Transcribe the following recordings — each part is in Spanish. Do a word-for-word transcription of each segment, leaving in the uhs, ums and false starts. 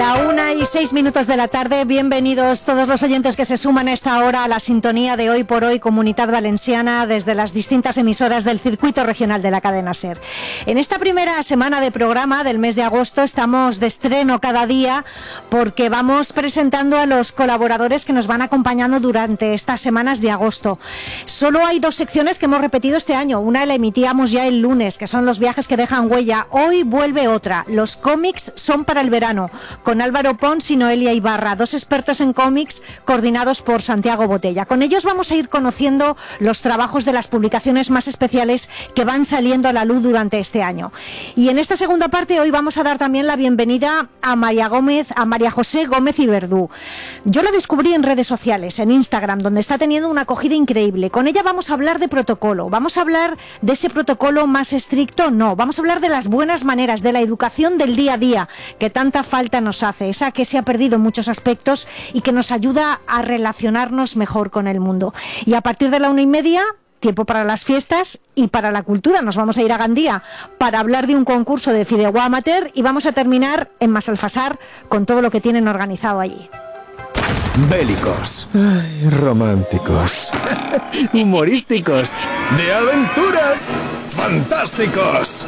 La una y seis minutos de la tarde, bienvenidos todos los oyentes que se suman a esta hora a la sintonía de Hoy por Hoy Comunitat Valenciana desde las distintas emisoras del circuito regional de la cadena SER. En esta primera semana de programa del mes de agosto estamos de estreno cada día porque vamos presentando a los colaboradores que nos van acompañando durante estas semanas de agosto. Solo hay dos secciones que hemos repetido este año, una la emitíamos ya el lunes, que son los viajes que dejan huella. Hoy vuelve otra, los cómics son para el verano, con Álvaro Pons y Noelia Ibarra, dos expertos en cómics coordinados por Santiago Botella. Con ellos vamos a ir conociendo los trabajos de las publicaciones más especiales que van saliendo a la luz durante este año. Y en esta segunda parte hoy vamos a dar también la bienvenida a María Gómez, a María José Gómez Iberdú. Yo la descubrí en redes sociales, en Instagram, donde está teniendo una acogida increíble. Con ella vamos a hablar de protocolo, vamos a hablar de ese protocolo más estricto, no, vamos a hablar de las buenas maneras, de la educación del día a día, que tanta falta nos hace, esa que se ha perdido en muchos aspectos y que nos ayuda a relacionarnos mejor con el mundo. Y a partir de la una y media, tiempo para las fiestas y para la cultura. Nos vamos a ir a Gandía para hablar de un concurso de fideuá amateur y vamos a terminar en Massalfassar con todo lo que tienen organizado allí. Bélicos, ay, románticos, humorísticos, de aventuras, fantásticos.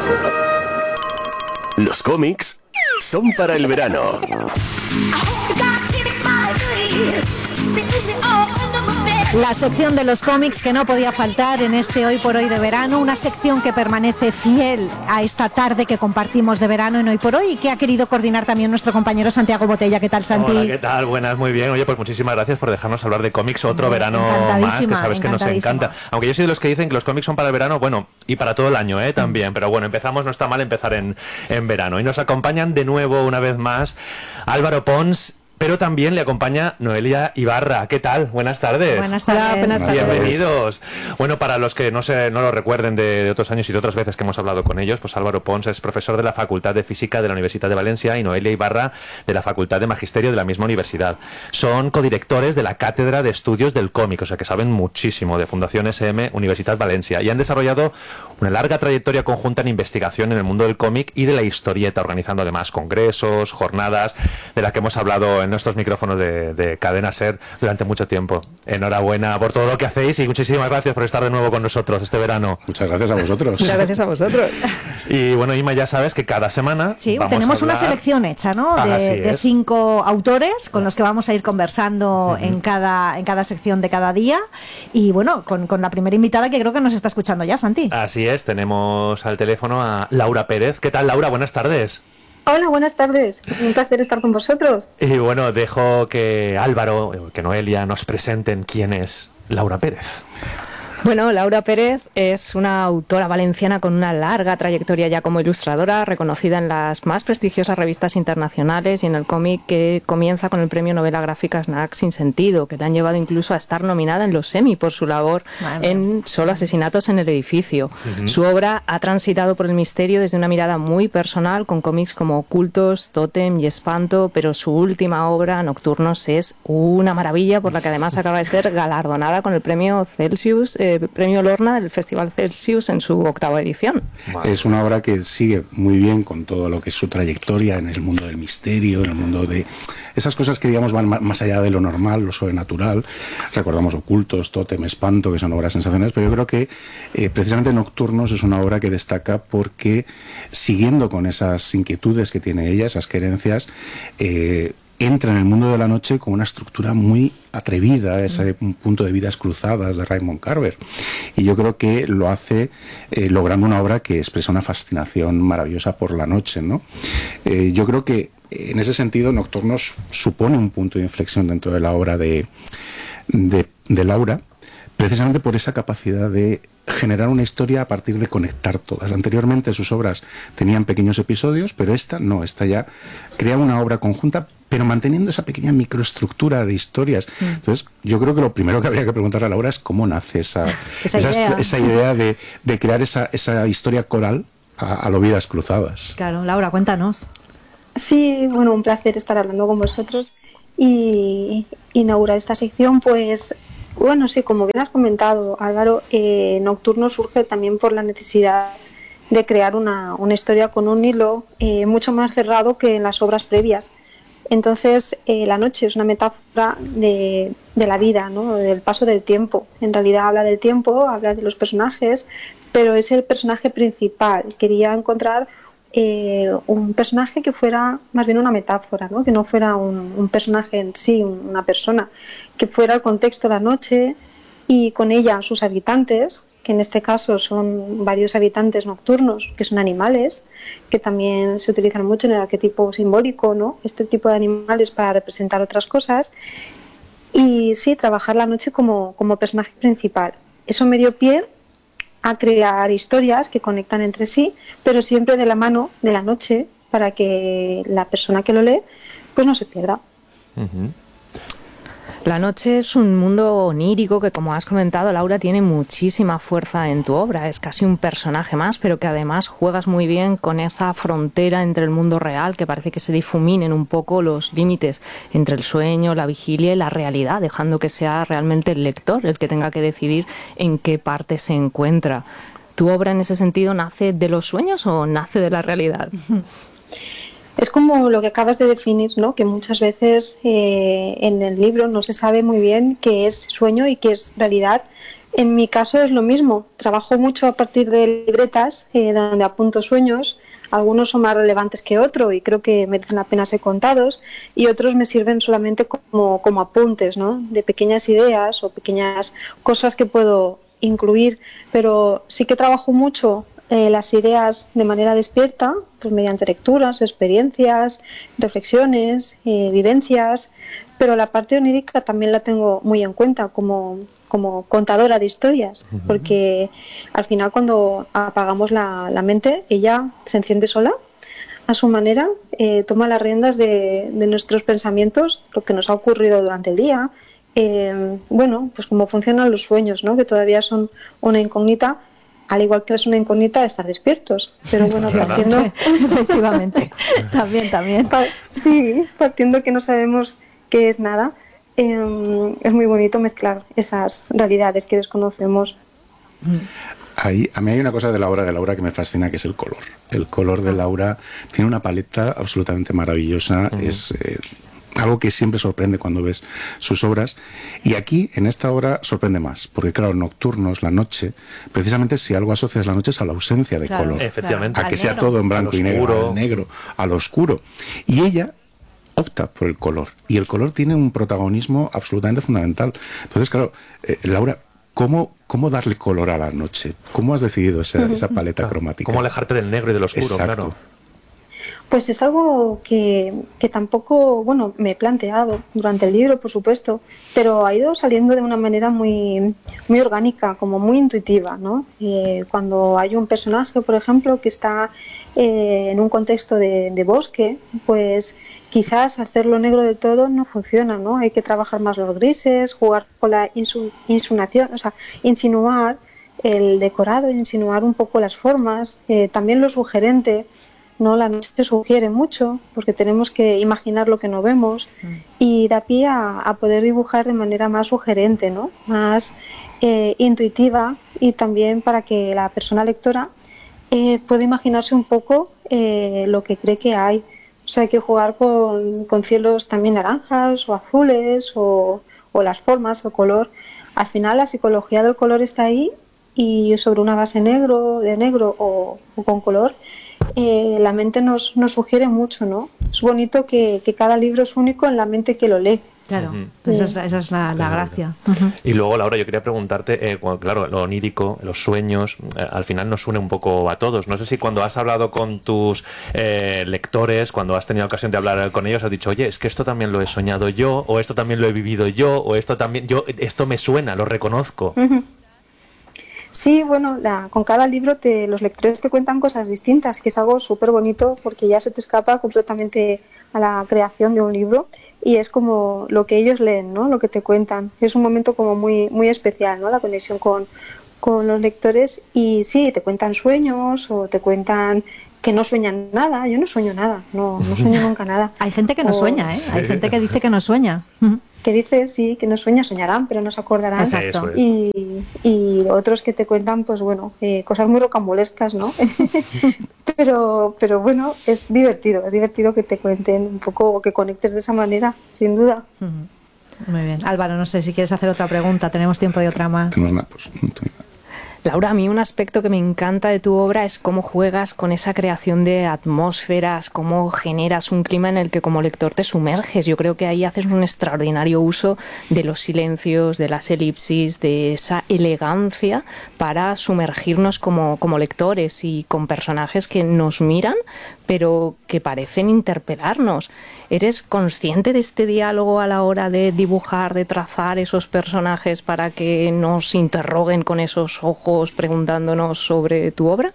Los cómics son para el verano. La sección de los cómics que no podía faltar en este Hoy por Hoy de verano, una sección que permanece fiel a esta tarde que compartimos de verano en Hoy por Hoy y que ha querido coordinar también nuestro compañero Santiago Botella. ¿Qué tal, Santi? Hola, ¿qué tal? Buenas, muy bien. Oye, pues muchísimas gracias por dejarnos hablar de cómics otro verano más, que sabes que nos encanta. Aunque yo soy de los que dicen que los cómics son para el verano, bueno, y para todo el año, ¿eh? También. Pero bueno, empezamos, no está mal empezar en, en verano. Y nos acompañan de nuevo, una vez más, Álvaro Pons. Pero también le acompaña Noelia Ibarra. ¿Qué tal? Buenas tardes. Buenas tardes. Buenas tardes. Bienvenidos. Bueno, para los que no se no lo recuerden de, de otros años y de otras veces que hemos hablado con ellos, pues Álvaro Pons es profesor de la Facultad de Física de la Universidad de Valencia y Noelia Ibarra de la Facultad de Magisterio de la misma universidad. Son codirectores de la Cátedra de Estudios del Cómic, o sea que saben muchísimo de Fundación S M Universitat Valencia y han desarrollado una larga trayectoria conjunta en investigación en el mundo del cómic y de la historieta, organizando además congresos, jornadas, de la que hemos hablado en nuestros micrófonos de, de Cadena SER durante mucho tiempo. Enhorabuena por todo lo que hacéis y muchísimas gracias por estar de nuevo con nosotros este verano. Muchas gracias a vosotros. Muchas gracias a vosotros. Y bueno, Ima, ya sabes que cada semana sí, vamos tenemos a hablar... una selección hecha, ¿no? De, de cinco autores con los que vamos a ir conversando uh-huh. en cada en cada sección de cada día. Y bueno, con, con la primera invitada que creo que nos está escuchando ya, Santi. Así es, tenemos al teléfono a Laura Pérez. ¿Qué tal, Laura? Buenas tardes. Hola, buenas tardes. Un placer estar con vosotros. Y bueno, dejo que Álvaro, que Noelia nos presenten quién es Laura Pérez. Bueno, Laura Pérez es una autora valenciana con una larga trayectoria ya como ilustradora, reconocida en las más prestigiosas revistas internacionales y en el cómic que comienza con el premio novela gráfica Snack sin sentido, que le han llevado incluso a estar nominada en los Emmy por su labor Madre en Solo asesinatos en el edificio. Uh-huh. Su obra ha transitado por el misterio desde una mirada muy personal, con cómics como Ocultos, Tótem y Espanto, pero su última obra, Nocturnos, es una maravilla, por la que además acaba de ser galardonada con el premio Celsius, eh, premio Lorna del Festival Celsius en su octava edición. Es una obra que sigue muy bien con todo lo que es su trayectoria en el mundo del misterio, en el mundo de esas cosas que digamos van más allá de lo normal, lo sobrenatural. Recordamos Ocultos, Tótem, Espanto, que son obras sensacionales, pero yo creo que eh, precisamente Nocturnos es una obra que destaca porque, siguiendo con esas inquietudes que tiene ella, esas querencias, eh, entra en el mundo de la noche con una estructura muy atrevida, ese mm. punto de vidas cruzadas de Raymond Carver. Y yo creo que lo hace eh, logrando una obra que expresa una fascinación maravillosa por la noche, ¿no? Eh, yo creo que en ese sentido Nocturnos supone un punto de inflexión dentro de la obra de, de, de Laura, precisamente por esa capacidad de generar una historia a partir de conectar todas. Anteriormente sus obras tenían pequeños episodios, pero esta no, esta ya crea una obra conjunta, pero manteniendo esa pequeña microestructura de historias. Mm. Entonces, yo creo que lo primero que habría que preguntarle a Laura es cómo nace esa, esa, esa idea, esa idea de, de crear esa, esa historia coral a, a lo Vidas Cruzadas. Claro, Laura, cuéntanos. Sí, bueno, un placer estar hablando con vosotros y inaugurar esta sección, pues... Bueno, sí, como bien has comentado, Álvaro, eh, Nocturno surge también por la necesidad de crear una, una historia con un hilo eh, mucho más cerrado que en las obras previas. Entonces, eh, la noche es una metáfora de, de la vida, ¿no? Del paso del tiempo. En realidad habla del tiempo, habla de los personajes, pero es el personaje principal. Quería encontrar eh, un personaje que fuera más bien una metáfora, ¿no? Que no fuera un, un personaje en sí, una persona, que fuera el contexto de la noche y con ella sus habitantes, que en este caso son varios habitantes nocturnos, que son animales, que también se utilizan mucho en el arquetipo simbólico, ¿no? Este tipo de animales para representar otras cosas. Y sí, trabajar la noche como, como personaje principal. Eso me dio pie a crear historias que conectan entre sí, pero siempre de la mano de la noche, para que la persona que lo lee pues no se pierda. Uh-huh. La noche es un mundo onírico que, como has comentado, Laura, tiene muchísima fuerza en tu obra. Es casi un personaje más, pero que además juegas muy bien con esa frontera entre el mundo real, que parece que se difuminen un poco los límites entre el sueño, la vigilia y la realidad, dejando que sea realmente el lector el que tenga que decidir en qué parte se encuentra. ¿Tu obra en ese sentido nace de los sueños o nace de la realidad? Es como lo que acabas de definir, ¿no? Que muchas veces eh, en el libro no se sabe muy bien qué es sueño y qué es realidad. En mi caso es lo mismo. Trabajo mucho a partir de libretas eh, donde apunto sueños. Algunos son más relevantes que otros y creo que merecen la pena ser contados, y otros me sirven solamente como, como apuntes, ¿no? De pequeñas ideas o pequeñas cosas que puedo incluir. Pero sí que trabajo mucho Eh, las ideas de manera despierta, pues mediante lecturas, experiencias, reflexiones, eh, vivencias, pero la parte onírica también la tengo muy en cuenta como, como contadora de historias, uh-huh. porque al final cuando apagamos la, la mente, ella se enciende sola a su manera, eh, toma las riendas de, de nuestros pensamientos, lo que nos ha ocurrido durante el día, eh, bueno, pues cómo funcionan los sueños, ¿no? Que todavía son una incógnita, al igual que es una incógnita estar despiertos, pero bueno, partiendo efectivamente, también, también. Sí, partiendo que no sabemos qué es nada, eh, es muy bonito mezclar esas realidades que desconocemos. Ahí, a mí hay una cosa de la obra de Laura que me fascina, que es el color. El color de Laura tiene una paleta absolutamente maravillosa, uh-huh. es eh, algo que siempre sorprende cuando ves sus obras, y aquí en esta obra sorprende más, porque claro, Nocturnos, la noche, precisamente si algo asocias la noche es a la ausencia de claro, color, efectivamente, a que al sea negro, todo en blanco y negro, al negro, al oscuro, y ella opta por el color, y el color tiene un protagonismo absolutamente fundamental. Entonces claro, eh, Laura, ¿cómo, ¿cómo darle color a la noche? ¿Cómo has decidido esa, esa paleta claro, cromática? ¿Cómo alejarte del negro y del oscuro? Exacto. Claro. Pues es algo que, que tampoco, bueno, me he planteado durante el libro, por supuesto, pero ha ido saliendo de una manera muy, muy orgánica, como muy intuitiva, ¿no? Eh, cuando hay un personaje, por ejemplo, que está eh, en un contexto de, de bosque, pues quizás hacerlo negro de todo no funciona, ¿no? Hay que trabajar más los grises, jugar con la insu, insinuación, o sea, insinuar el decorado, insinuar un poco las formas, eh, también lo sugerente. No, la noche sugiere mucho porque tenemos que imaginar lo que no vemos y da pie a, a poder dibujar de manera más sugerente, ¿no? Más eh, intuitiva, y también para que la persona lectora eh, pueda imaginarse un poco eh, lo que cree que hay. O sea, hay que jugar con, con cielos también naranjas o azules o, o las formas o color. Al final la psicología del color está ahí, y sobre una base negro, de negro o, o con color, Eh, la mente nos, nos sugiere mucho, ¿no? Es bonito que, que cada libro es único en la mente que lo lee. Claro, uh-huh. esa es la, esa es la, la gracia. Uh-huh. Y luego, Laura, yo quería preguntarte, eh, bueno, claro, lo onírico, los sueños, eh, al final nos une un poco a todos. No sé si cuando has hablado con tus eh, lectores, cuando has tenido ocasión de hablar con ellos, has dicho, oye, es que esto también lo he soñado yo, o esto también lo he vivido yo, o esto también, yo, esto me suena, lo reconozco. Uh-huh. Sí, bueno, la, con cada libro te, los lectores te cuentan cosas distintas, que es algo súper bonito porque ya se te escapa completamente a la creación de un libro y es como lo que ellos leen, ¿no? Lo que te cuentan. Es un momento como muy, muy especial, ¿no? La conexión con, con los lectores, y sí, te cuentan sueños o te cuentan que no sueñan nada. Yo no sueño nada, no, no sueño nunca nada. Hay gente que no o, sueña, ¿eh? Sí. Hay gente que dice que no sueña. que dices, sí, que no sueñan, soñarán, pero no se acordarán. Exacto. Y, y otros que te cuentan, pues bueno, eh, cosas muy rocambolescas, ¿no? pero, pero bueno, es divertido, es divertido que te cuenten un poco, o que conectes de esa manera, sin duda. Uh-huh. Muy bien. Álvaro, no sé si quieres hacer otra pregunta, tenemos tiempo de otra más. Tenemos una, pues, no tengo nada. Laura, a mí un aspecto que me encanta de tu obra es cómo juegas con esa creación de atmósferas, cómo generas un clima en el que como lector te sumerges. Yo creo que ahí haces un extraordinario uso de los silencios, de las elipsis, de esa elegancia para sumergirnos como, como lectores y con personajes que nos miran, pero que parecen interpelarnos. ¿Eres consciente de este diálogo a la hora de dibujar, de trazar esos personajes para que nos interroguen con esos ojos preguntándonos sobre tu obra?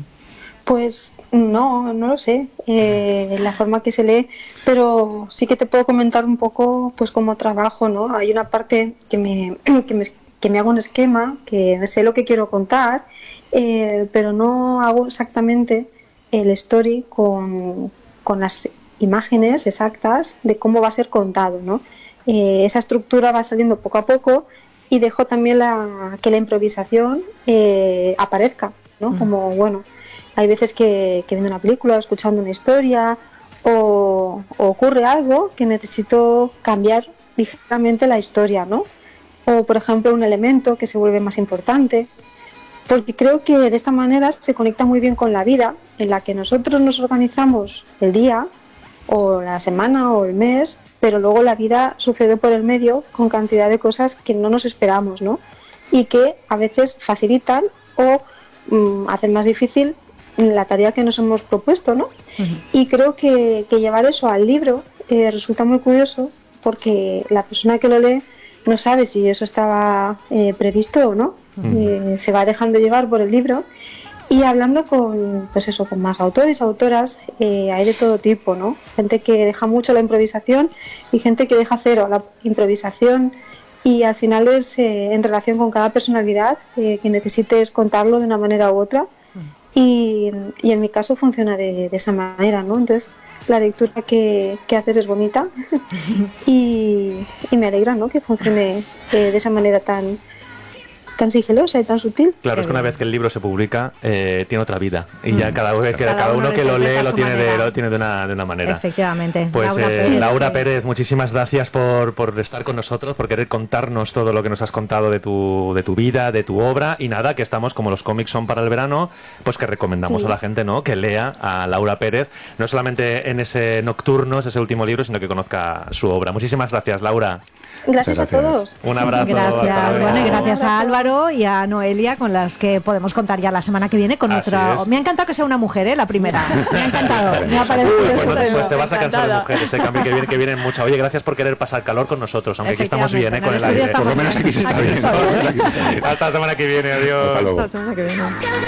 Pues no, no lo sé, eh, la forma que se lee, pero sí que te puedo comentar un poco pues cómo trabajo, ¿no? Hay una parte que me, que me, que me hago un esquema, que sé lo que quiero contar, eh, pero no hago exactamente el story con, con las imágenes exactas de cómo va a ser contado, ¿no? Eh, esa estructura va saliendo poco a poco y dejo también la, que la improvisación eh, aparezca, ¿no? Como, bueno, hay veces que, que viendo una película, escuchando una historia o, o ocurre algo que necesito cambiar ligeramente la historia, ¿no? O, por ejemplo, un elemento que se vuelve más importante, porque creo que de esta manera se conecta muy bien con la vida, en la que nosotros nos organizamos el día o la semana o el mes, pero luego la vida sucede por el medio con cantidad de cosas que no nos esperamos, ¿no? Y que a veces facilitan o mm, hacen más difícil la tarea que nos hemos propuesto, ¿no? Uh-huh. Y creo que, que llevar eso al libro eh, resulta muy curioso, porque la persona que lo lee no sabe si eso estaba eh, previsto o no. Uh-huh. Eh, se va dejando llevar por el libro. Y hablando con, pues eso, con más autores, autoras, eh, hay de todo tipo, ¿no? Gente que deja mucho la improvisación y gente que deja cero la improvisación, y al final es eh, en relación con cada personalidad eh, que necesites contarlo de una manera u otra. Y, y en mi caso funciona de, de esa manera, ¿no? Entonces la lectura que, que haces es bonita y, y me alegra, ¿no?, que funcione eh, de esa manera tan tan sigilosa y tan sutil. Claro, es que una vez que el libro se publica eh, tiene otra vida y ya cada vez que cada, cada uno, uno que lo lee lo tiene, de, lo tiene de una de una manera. Efectivamente. Pues Laura, eh, Pérez. Laura Pérez, muchísimas gracias por, por estar con nosotros, por querer contarnos todo lo que nos has contado de tu de tu vida, de tu obra, y nada, que estamos, como los cómics son para el verano, pues que recomendamos sí. a la gente, ¿no?, que lea a Laura Pérez, no solamente en ese Nocturnos, ese último libro, sino que conozca su obra. Muchísimas gracias, Laura. Gracias, gracias a todos. Un abrazo. Gracias. Bueno, y gracias a Álvaro y a Noelia, con las que podemos contar ya la semana que viene con otra. Me ha encantado que sea una mujer, ¿eh? La primera. Me ha encantado. Me ha parecido. Uy, pues, no, pues te vas a cansar de mujeres, ¿eh? Cambio que viene, que vienen muchas. Oye, gracias por querer pasar calor con nosotros, aunque aquí estamos bien, ¿eh? Con el aire. Por lo menos aquí se está bien. Hasta la semana que viene. Adiós. Hasta luego. Hasta la semana que viene.